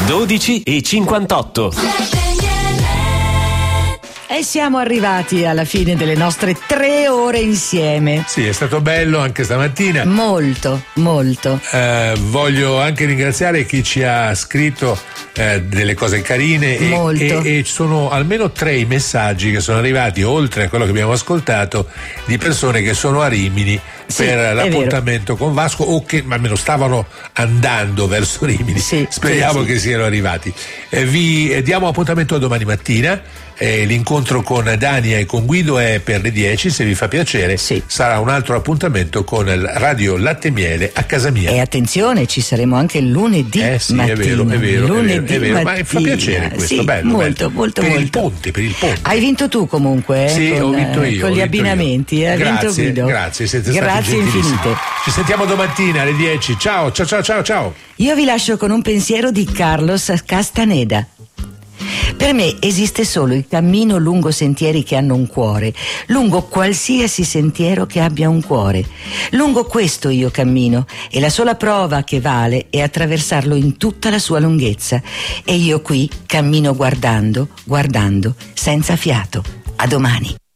12:58. E siamo arrivati alla fine delle nostre 3 ore insieme. Sì, è stato bello anche stamattina. Molto. Voglio anche ringraziare chi ci ha scritto delle cose carine e sono almeno 3 i messaggi che sono arrivati, oltre a quello che abbiamo ascoltato, di persone che sono a Rimini per l'appuntamento con Vasco, o che almeno stavano andando verso Rimini. Speriamo che siano arrivati. Vi diamo appuntamento a domani mattina. L'incontro con Dania e con Guido è per le 10, se vi fa piacere. Sarà un altro appuntamento con il Radio Latte Miele a casa mia. E attenzione, ci saremo anche lunedì mattina. È vero, lunedì è vero. mattina. Ma fa piacere questo, bello. Molto. Per il ponte. Hai vinto tu comunque, Sì, ho vinto io. Con gli abbinamenti, hai vinto Guido. Grazie, siete stati infinite. Ci sentiamo domattina alle 10. Ciao. Io vi lascio con un pensiero di Carlos Castaneda. Per me esiste solo il cammino lungo sentieri che hanno un cuore, lungo qualsiasi sentiero che abbia un cuore. Lungo questo io cammino e la sola prova che vale è attraversarlo in tutta la sua lunghezza. E io qui cammino guardando, senza fiato. A domani.